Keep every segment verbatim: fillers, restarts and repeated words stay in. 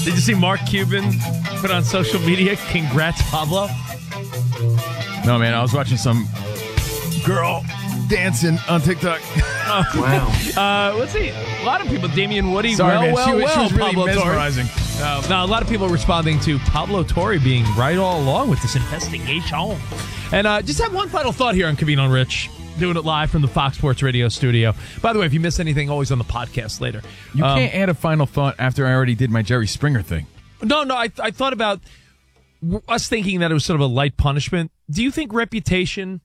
Did you see Mark Cuban put on social media, congrats, Pablo? No, man, I was watching some girl dancing on TikTok. Oh, wow. Uh, let's see. A lot of people, Damian Woody, Sorry, well, man. well, she, was- well, she was really Pablo mesmerizing. Torre. Uh, now, a lot of people responding to Pablo Torre being right all along with this investigation. And uh, just have one final thought here on Covino and Rich, doing it live from the Fox Sports Radio studio. By the way, if you miss anything, always on the podcast later. You Um, can't add a final thought after I already did my Jerry Springer thing. No, no, I, I thought about us thinking that it was sort of a light punishment. Do you think reputation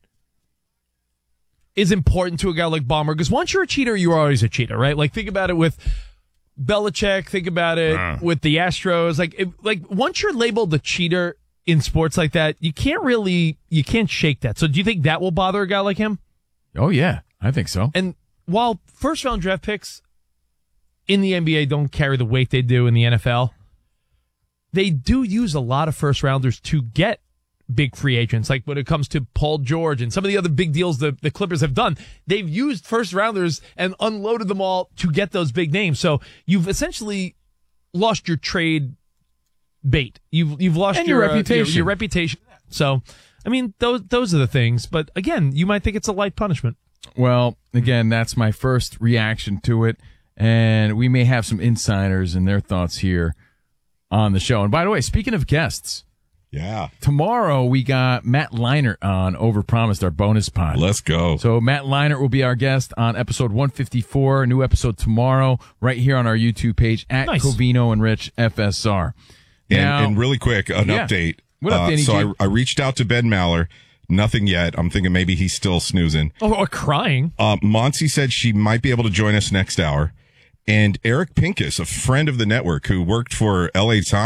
is important to a guy like Ballmer? Because once you're a cheater, you're always a cheater, right? Like, think about it with Belichick. Think about it uh. with the Astros. Like, it, like once you're labeled a cheater in sports like that, you can't really, you can't shake that. So do you think that will bother a guy like him? Oh, yeah, I think so. And while first-round draft picks in the N B A don't carry the weight they do in the N F L, they do use a lot of first-rounders to get big free agents. Like when it comes to Paul George and some of the other big deals the, the Clippers have done, they've used first-rounders and unloaded them all to get those big names. So you've essentially lost your trade bait. You've you've lost and your, your reputation. Uh, your, your reputation. So, I mean, those those are the things. But again, you might think it's a light punishment. Well, again, that's my first reaction to it. And we may have some insiders and their thoughts here on the show. And by the way, speaking of guests, yeah, tomorrow we got Matt Leinart on Overpromised, our bonus pod. Let's go. So Matt Leinart will be our guest on episode one fifty-four, a new episode tomorrow, right here on our YouTube page at nice. Covino and Rich F S R. Now, and, and really quick, an yeah. update. What up, uh, Danny So G? I, I reached out to Ben Maller. Nothing yet. I'm thinking maybe he's still snoozing. Or, or crying. Uh, Monty said she might be able to join us next hour. And Eric Pincus, a friend of the network who worked for L A Times,